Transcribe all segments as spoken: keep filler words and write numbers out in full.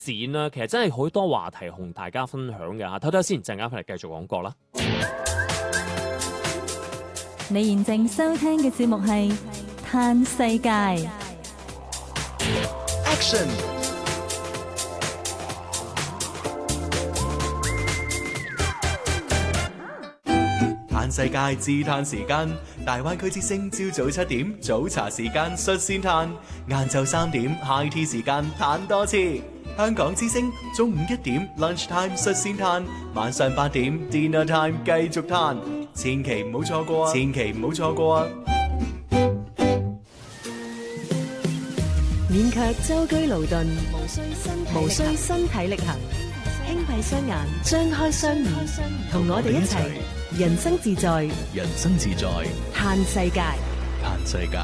展啦，其實真係好多話題同大家分享嘅嚇。睇睇先，陣間翻嚟繼續講過啦。 你現正收聽嘅節目係《嘆世界》 Action。嘆世界自嘆時間，大灣區之聲朝早七點早茶時間率先嘆，晏晝三點 high tea 時間嘆多次。香港之聲中午一點 lunch time 率先嘆，晚上八點 dinner time 繼續嘆，千祈唔好錯過啊！千祈唔好錯過啊！ 免卻舟車勞頓，無需身無需身體力行，輕閉雙眼，張開雙耳，同我哋一齊人生自在， 人生自在， 嘆世界， 嘆世界。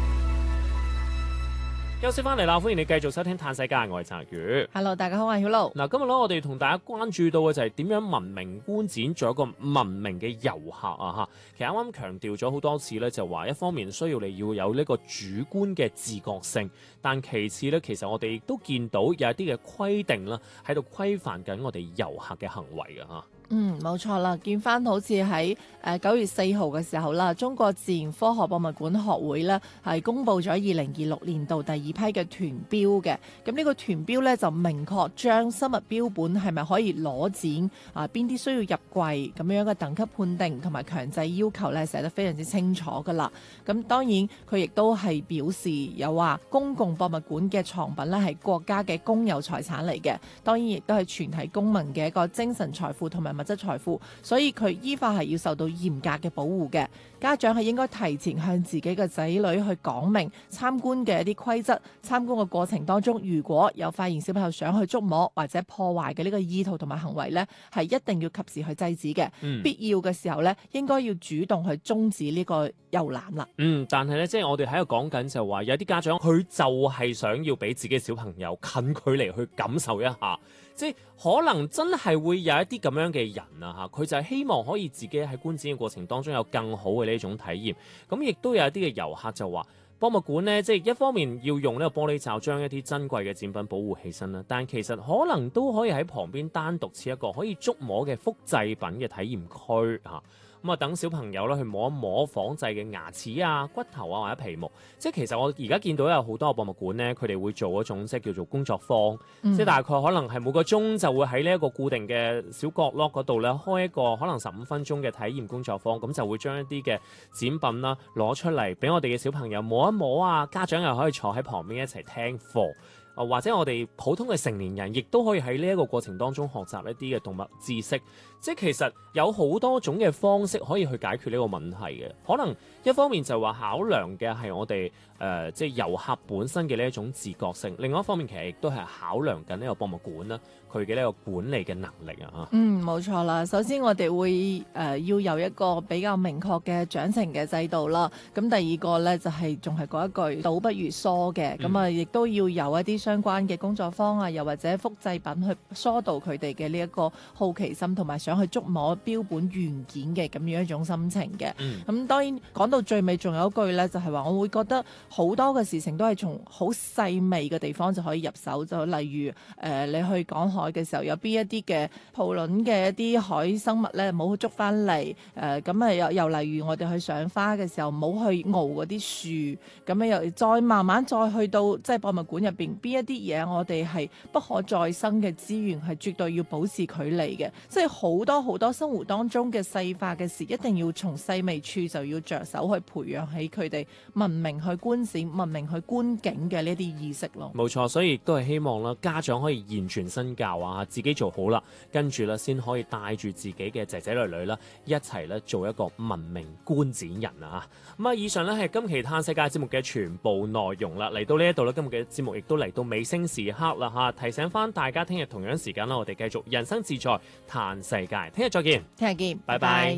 休息翻嚟啦，歡迎你繼續收聽《嘆世界》，我係澤宇。 Hello， 大家好，我係曉露。 嗱，今日咧，我哋同大家關注到嘅就係點樣文明觀展，做一個文明嘅遊客啊！嚇，其實啱啱強調咗好多次咧，就話一方面需要你要有呢個主觀嘅自覺性，但其次咧，其實我哋亦都見到有一啲嘅規定啦，喺度規範緊我哋遊客嘅行為嘅嚇。 嗯，冇錯啦，見翻好似喺誒九月四號嘅時候啦，中國自然科學博物館學會呢係公布咗二零二六年度第二批嘅團標嘅。咁呢個團標呢，就明確將生物標本係咪可以攞展啊，邊啲需要入櫃咁樣嘅等級判定同埋強制要求呢，寫得非常之清楚噶啦。咁當然佢亦都係表示有話公共博物館嘅藏品呢係國家嘅公有財產嚟嘅，當然亦都係全體公民嘅一個精神財富同埋物質財富，所以佢依法係要受到嚴格嘅保護嘅。家長係應該提前向自己嘅仔女去講明參觀嘅一啲規則，參觀嘅過程當中，如果有發現小朋友想去觸摸或者破壞嘅呢個意圖同埋行為呢，係一定要及時去制止嘅。嗯、必要嘅時候呢，應該要主動去終止呢個遊覽啦。 嗯，但係呢，即係我哋喺度講緊就話，有啲家長佢就係想要俾自己嘅小朋友近距離去感受一下。即係可能真係會有一啲咁樣嘅人啊嚇，佢就係希望可以自己喺觀展嘅過程當中有更好嘅呢種體驗。咁亦都有一啲嘅遊客就話，博物館呢，即係一方面要用呢個玻璃罩將一啲珍貴嘅展品保護起身啦，但其實可能都可以喺旁邊單獨設一個可以觸摸嘅複製品嘅體驗區嚇。咁啊，等小朋友咧去摸一摸仿製嘅牙齒啊、骨頭啊或者皮毛。即係其實我而家見到有好多博物館咧，佢哋會做一種即係叫做工作坊，嗯、即係大概可能係每個鐘就會喺呢一個固定嘅小角落嗰度咧開一個可能十五分鐘嘅體驗工作坊，咁就會將一啲嘅展品啦攞出嚟俾我哋嘅小朋友摸一摸啊，家長又可以坐喺旁邊一齊聽課。或者我哋普通嘅成年人亦都可以喺呢一個過程當中學習一啲嘅動物知識，即係其實有好多種嘅方式可以去解決呢個問題嘅。可能一方面就話考量嘅係我哋誒、呃、即係遊客本身嘅呢一種自覺性，另外一方面其實亦都係考量緊呢個博物館啦佢嘅呢個管理嘅能力啊嚇。 嗯，冇錯啦。首先我哋會誒、呃、要有一個比較明確嘅獎懲嘅制度啦。咁第二個咧就係仲係嗰一句倒不如疏嘅，咁啊亦都要有一啲相關嘅工作坊啊，又或者複製品去疏導佢哋嘅呢一個好奇心，同埋想去觸摸標本原件嘅咁樣一種心情嘅。咁、嗯、當然講到最尾，仲有一句呢，就係話我會覺得好多嘅事情都係從好細微嘅地方就可以入手，就例如誒、呃、你去港海嘅時候，有邊一啲嘅抱卵嘅一啲海生物呢，冇去捉翻嚟。誒咁啊又又例如我哋去賞花嘅時候，冇去熬嗰啲樹。咁啊又再慢慢再去到即係博物館入邊邊一啲嘢，我哋係不可再生嘅資源，係絕對要保持距離嘅。即係好多好多生活當中嘅細化嘅事，一定要從細微處就要着手去培養起佢哋文明去觀展、文明去觀景嘅呢啲意識咯。 冇錯，所以亦都係希望啦，家長可以言傳身教啊，自己做好啦，跟住啦先可以帶住自己嘅仔仔女女啦，一齊咧做一個文明觀展人啊！咁啊，以上咧係今期嘆世界節目嘅全部內容啦。嚟到呢一度咧，今日嘅節目亦都嚟到尾聲時刻啦嚇，提醒翻大家，聽日同樣時間啦，我哋繼續人生自在嘆世界，聽日再見， 聽日見， 拜拜。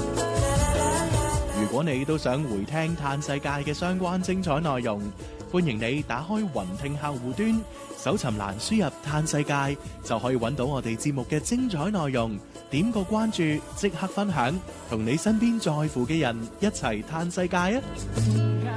如果你都想回聽嘆世界嘅相關精彩內容，歡迎你打開雲聽客戶端，搜尋欄輸入嘆世界，就可以揾到我哋節目嘅精彩內容。點個關注，即刻分享，同你身邊在乎嘅人一齊嘆世界啊！